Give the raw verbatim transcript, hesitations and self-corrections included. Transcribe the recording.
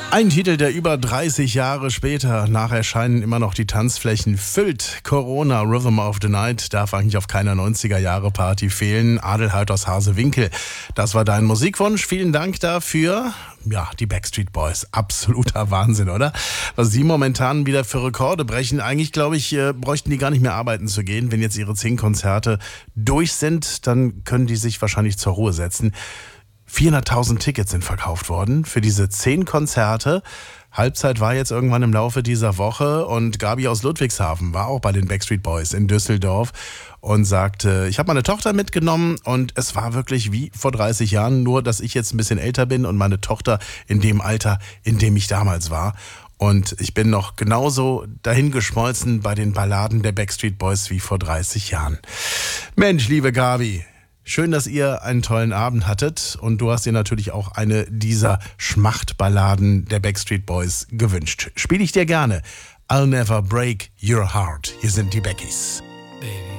Ein Titel, der über dreißig Jahre später nach Erscheinen immer noch die Tanzflächen füllt. Corona, Rhythm of the Night, darf eigentlich auf keiner neunziger-Jahre-Party fehlen. Adelheid aus Hasewinkel, das war dein Musikwunsch. Vielen Dank dafür. Ja, die Backstreet Boys, absoluter Wahnsinn, oder? Was sie momentan wieder für Rekorde brechen. Eigentlich, glaube ich, bräuchten die gar nicht mehr arbeiten zu gehen. Wenn jetzt ihre zehn Konzerte durch sind, dann können die sich wahrscheinlich zur Ruhe setzen. vierhunderttausend Tickets sind verkauft worden für diese zehn Konzerte. Halbzeit war jetzt irgendwann im Laufe dieser Woche und Gabi aus Ludwigshafen war auch bei den Backstreet Boys in Düsseldorf und sagte, ich habe meine Tochter mitgenommen und es war wirklich wie vor dreißig Jahren, nur dass ich jetzt ein bisschen älter bin und meine Tochter in dem Alter, in dem ich damals war. Und ich bin noch genauso dahingeschmolzen bei den Balladen der Backstreet Boys wie vor dreißig Jahren. Mensch, liebe Gabi, schön, dass ihr einen tollen Abend hattet und du hast dir natürlich auch eine dieser Schmachtballaden der Backstreet Boys gewünscht. Spiele ich dir gerne. I'll Never Break Your Heart. Hier sind die Beckys. Baby.